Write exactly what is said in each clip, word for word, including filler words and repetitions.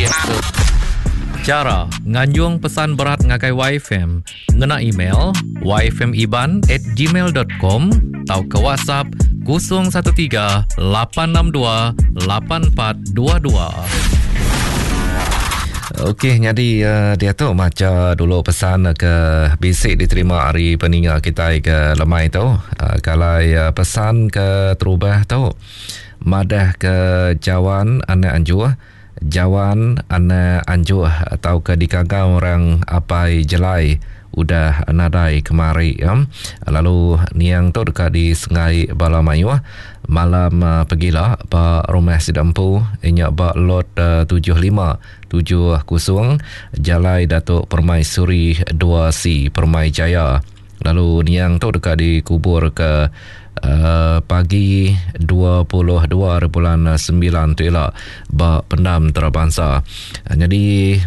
dia tu. Cara nganjung pesan berat ngakai Y F M ngena email y f m iban at gmail dot com atau ke WhatsApp kosong satu tiga lapan enam dua lapan empat dua dua. Okey, jadi uh, dia tu macam dulu pesan ke bisik diterima hari peningat kita ke lemai tu. Uh, kalau uh, pesan ke terubah tu madah ke jawan anak anjur, jawan anak anjur atau ke dikagau orang apai jelai udah nadai kemari ya. Lalu niang tu dekat di Sengai Balamayu malam uh, pergilah ba rumah sidampu inya ba lot uh, tujuh lima tujuh kosong Jalai Datuk Permaisuri dua C Permai Jaya. Lalu niang tu dekat dikubur ke uh, pagi dua puluh dua bulan sembilan tu ialah ba pendam terabangsa. Uh, jadi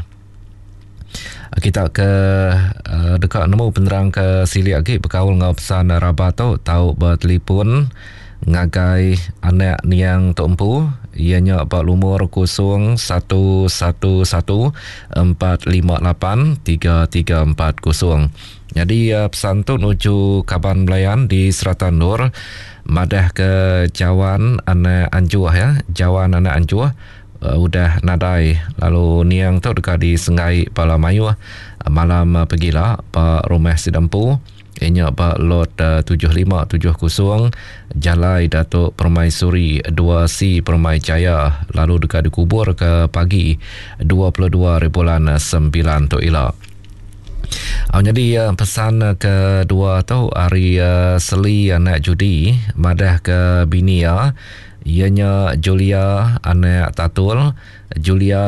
kita ke uh, dekat nemu penerang ke sili lagi berkaul ngau pesan rabat tu tahu bertelefon ngagai anak niang tumpu ianya pak lumur kosong satu satu satu empat lima lapan tiga tiga empat kosong. Jadi uh, pesan tu nuju Kaban Belayan di Seratan Nur madah ke Jawan anak anjuah ya, Jawan anak anjuah Uh, udah nadai. Lalu niang tu dekat di Sengai Balamayu uh, malam uh, pergilah pak rumah sidampu inya pak lot uh, tujuh lima tujuh kosong Jalai Datuk Permaisuri dua C Permai Jaya. Lalu dekat dikubur ke pagi dua puluh dua bulan sembilan tu ialah. Oh, jadi uh, pesan uh, kedua tu hari uh, Seli anak judi madah ke bini ya, ianya Julia anak Tatul. Julia